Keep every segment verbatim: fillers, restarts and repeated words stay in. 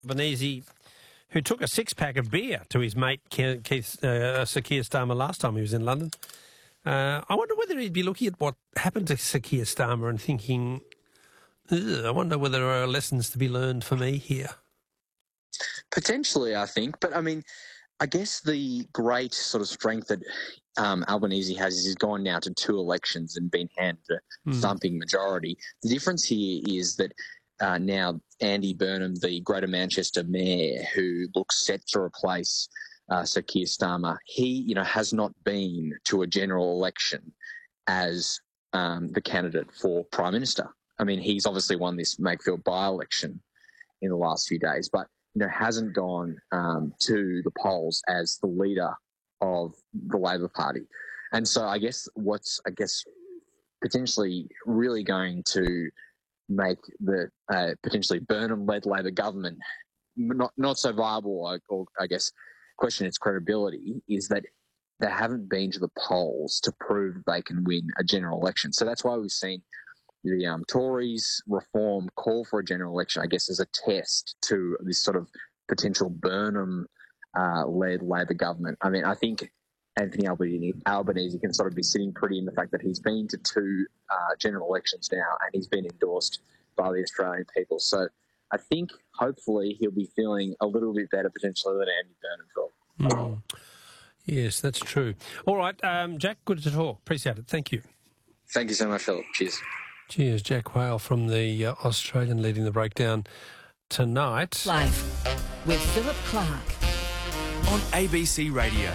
Albanese, who took a six-pack of beer to his mate Keith, Keith uh, Sir Keir Starmer last time he was in London. Uh, I wonder whether he'd be looking at what happened to Sir Keir Starmer and thinking, I wonder whether there are lessons to be learned for me here. Potentially, I think. But, I mean, I guess the great sort of strength that um, Albanese has is he's gone now to two elections and been handed a mm. thumping majority. The difference here is that uh, now Andy Burnham, the Greater Manchester Mayor, who looks set to replace uh, Sir Keir Starmer, he, you know, has not been to a general election as um, the candidate for Prime Minister. I mean, he's obviously won this Makefield by-election in the last few days, but you know, hasn't gone um, to the polls as the leader of the Labor Party. And so I guess what's, I guess, potentially really going to make the uh, potentially Burnham-led Labor government not not so viable, or, or I guess question its credibility, is that they haven't been to the polls to prove they can win a general election. So that's why we've seen the um, Tories reform call for a general election, I guess, as a test to this sort of potential Burnham-led uh, Labor government. I mean, I think Anthony Albanese, Albanese can sort of be sitting pretty in the fact that he's been to two uh, general elections now and he's been endorsed by the Australian people. So I think hopefully he'll be feeling a little bit better potentially than Andy Burnham felt. Mm. Yes, that's true. All right, um, Jack, good to talk. Appreciate it. Thank you. Thank you so much, Philip. Cheers. Cheers, Jack Whale from the uh, Australian leading the breakdown tonight. Live with Philip Clark on A B C Radio.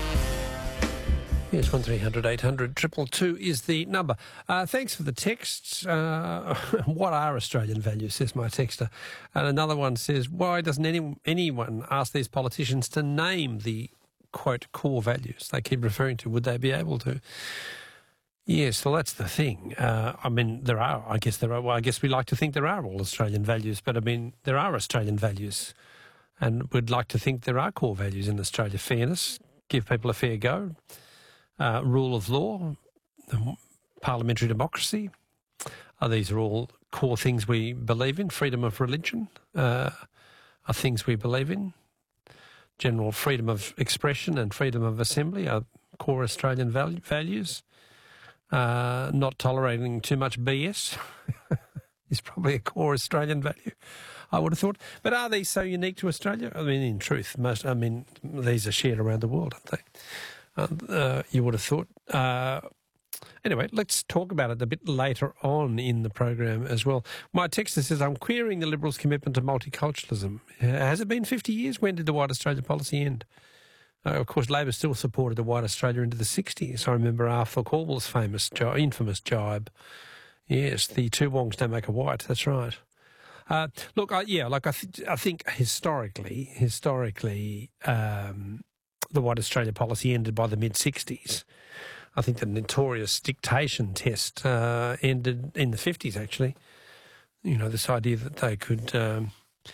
Yes, one three hundred eight hundred two two two is the number. Uh, thanks for the texts. Uh, what are Australian values, says my texter. And another one says, why doesn't any, anyone ask these politicians to name the, quote, core values they keep referring to? Would they be able to? Yes, well, that's the thing. Uh, I mean, there are, I guess there are, well, I guess we like to think there are all Australian values, but I mean, there are Australian values. And we'd like to think there are core values in Australia. Fairness, give people a fair go, uh, rule of law, parliamentary democracy. Uh, these are all core things we believe in. Freedom of religion uh, are things we believe in. General freedom of expression and freedom of assembly are core Australian val- values. Uh, not tolerating too much B S is probably a core Australian value, I would have thought. But are these so unique to Australia? I mean, in truth, most. I mean, these are shared around the world, aren't they? Uh, uh, you would have thought. Uh, anyway, let's talk about it a bit later on in the program as well. My texter says, I'm querying the Liberals' commitment to multiculturalism. Uh, has it been fifty years? When did the White Australia policy end? Uh, of course, Labor still supported the White Australia into the sixties. I remember Arthur Calwell's famous, infamous jibe. Yes, the two wongs don't make a white. That's right. Uh, look, I, yeah, like I, th- I think historically, historically, um, the White Australia policy ended by the mid sixties. I think the notorious dictation test uh, ended in the fifties. Actually, you know, this idea that they could. Um,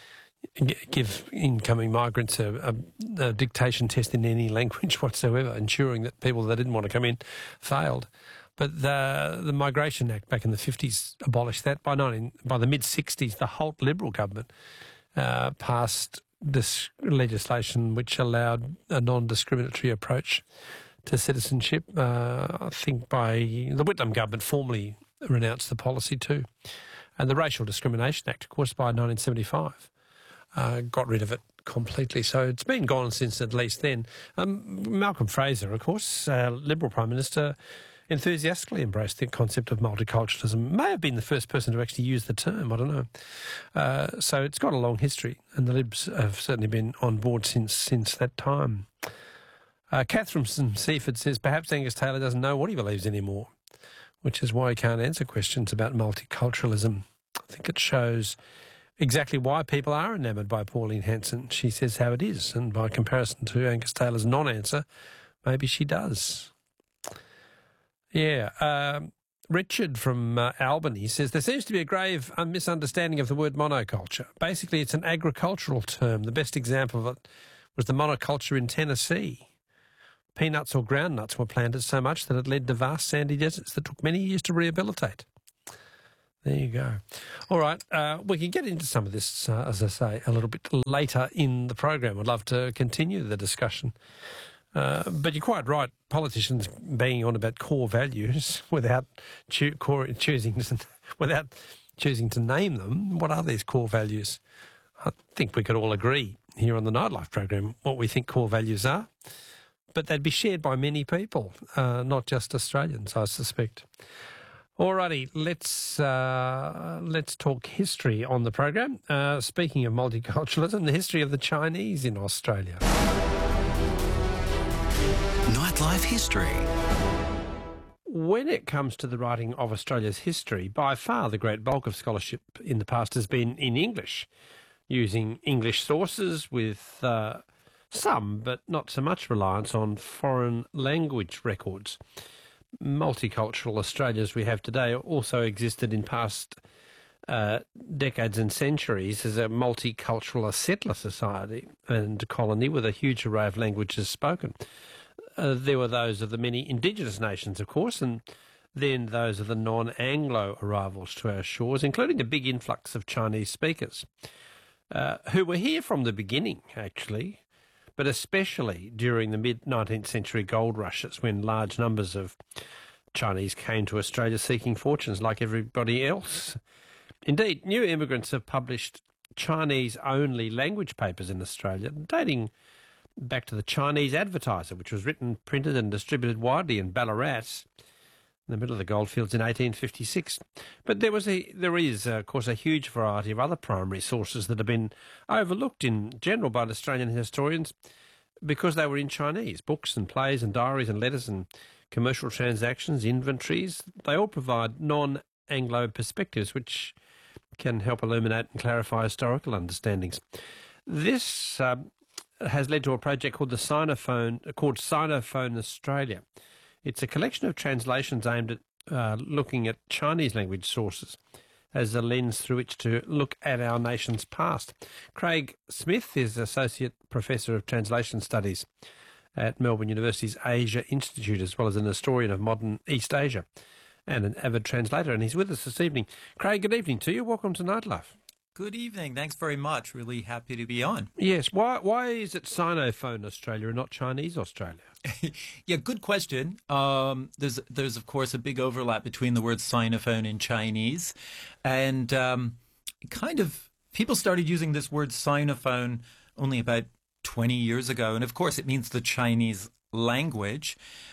give incoming migrants a, a, a dictation test in any language whatsoever, ensuring that people that didn't want to come in failed. But the the Migration Act back in the fifties abolished that. By nineteen, by the mid-sixties, the Holt Liberal government uh, passed this legislation which allowed a non-discriminatory approach to citizenship. Uh, I think by the Whitlam government formally renounced the policy too. And the Racial Discrimination Act, of course, by nineteen seventy-five. Uh, got rid of it completely. So it's been gone since at least then. Um, Malcolm Fraser, of course, uh, Liberal Prime Minister, enthusiastically embraced the concept of multiculturalism. May have been the first person to actually use the term, I don't know. Uh, so it's got a long history, and the Libs have certainly been on board since since that time. Uh, Catherine from Seaford says, perhaps Angus Taylor doesn't know what he believes anymore, which is why he can't answer questions about multiculturalism. I think it shows exactly why people are enamoured by Pauline Hanson. She says how it is, and by comparison to Angus Taylor's non-answer, maybe she does. Yeah, um, Richard from uh, Albany says, there seems to be a grave misunderstanding of the word monoculture. Basically, it's an agricultural term. The best example of it was the monoculture in Tennessee. Peanuts or groundnuts were planted so much that it led to vast sandy deserts that took many years to rehabilitate. There you go. All right, uh, we can get into some of this, uh, as I say, a little bit later in the program. I'd love to continue the discussion. Uh, but you're quite right, politicians banging on about core values without choo- core, choosing to, without choosing to name them. What are these core values? I think we could all agree here on the Nightlife program what we think core values are, but they'd be shared by many people, uh, not just Australians, I suspect. Alrighty, let's uh, let's talk history on the program. Uh, speaking of multiculturalism, the history of the Chinese in Australia. Nightlife history. When it comes to the writing of Australia's history, by far the great bulk of scholarship in the past has been in English, using English sources with uh, some, but not so much, reliance on foreign language records. Multicultural Australia as we have today also existed in past uh, decades and centuries as a multicultural settler society and colony with a huge array of languages spoken. Uh, there were those of the many indigenous nations, of course, and then those of the non-Anglo arrivals to our shores, including a big influx of Chinese speakers, uh, who were here from the beginning, actually, but especially during the mid-nineteenth century gold rushes when large numbers of Chinese came to Australia seeking fortunes like everybody else. Indeed, new immigrants have published Chinese-only language papers in Australia, dating back to the Chinese Advertiser, which was written, printed and distributed widely in Ballarat in the middle of the goldfields in eighteen fifty-six. But there was a, there is, uh, of course, a huge variety of other primary sources that have been overlooked in general by Australian historians because they were in Chinese. Books and plays and diaries and letters and commercial transactions, inventories, they all provide non-Anglo perspectives which can help illuminate and clarify historical understandings. This uh, has led to a project called the Sinophone, called Sinophone Australia. It's a collection of translations aimed at uh, looking at Chinese language sources as a lens through which to look at our nation's past. Craig Smith is Associate Professor of Translation Studies at Melbourne University's Asia Institute, as well as an historian of modern East Asia and an avid translator, and he's with us this evening. Craig, good evening to you. Welcome to Nightlife. Good evening. Thanks very much. Really happy to be on. Yes. Why why is it Sinophone Australia and not Chinese Australia? Yeah, good question. Um, there's, there's of course, a big overlap between the words Sinophone and Chinese. And um, kind of people started using this word Sinophone only about twenty years ago. And, of course, it means the Chinese language.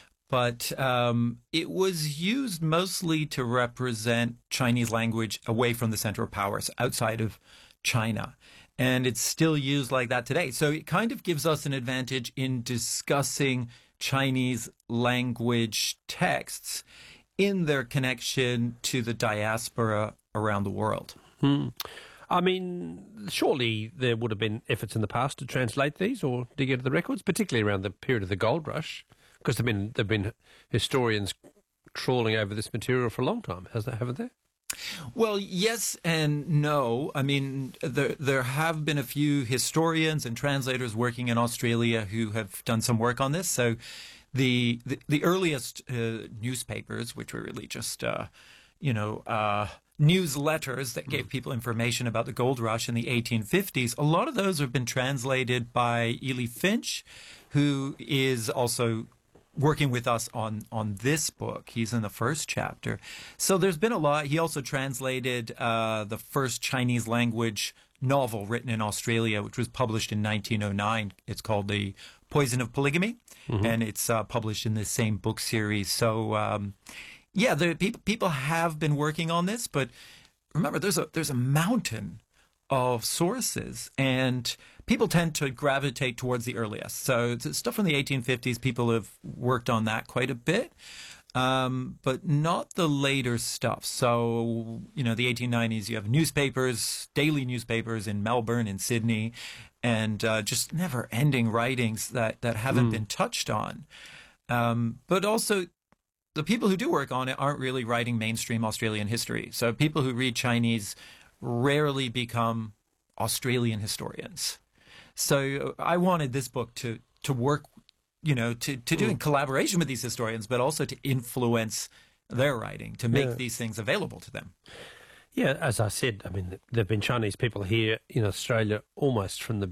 But um, it was used mostly to represent Chinese language away from the center of powers, outside of China. And it's still used like that today. So it kind of gives us an advantage in discussing Chinese language texts in their connection to the diaspora around the world. Hmm. I mean, surely there would have been efforts in the past to translate these or dig into the records, particularly around the period of the gold rush. Because there have been, there have been historians trawling over this material for a long time, haven't there? Well, yes and no. I mean, there there have been a few historians and translators working in Australia who have done some work on this. So the the, the earliest uh, newspapers, which were really just, uh, you know, uh, newsletters that gave people information about the gold rush in the eighteen fifties, a lot of those have been translated by Ely Finch, who is also working with us on, on this book. He's in the first chapter. So there's been a lot. He also translated uh, the first Chinese language novel written in Australia, which was published in nineteen oh nine. It's called The Poison of Polygamy, mm-hmm. and it's uh, published in the same book series. So, um, yeah, the, people, people have been working on this, but remember, there's a there's a mountain of sources, and people tend to gravitate towards the earliest. So stuff from the eighteen fifties, people have worked on that quite a bit, um, but not the later stuff. So, you know, the eighteen nineties, you have newspapers, daily newspapers in Melbourne and Sydney, and uh, just never-ending writings that, that haven't mm. been touched on. Um, but also, the people who do work on it aren't really writing mainstream Australian history. So people who read Chinese rarely become Australian historians. So I wanted this book to to work, you know, to, to do in collaboration with these historians, but also to influence their writing, to make yeah. these things available to them. Yeah, as I said, I mean, there have been Chinese people here in Australia almost from the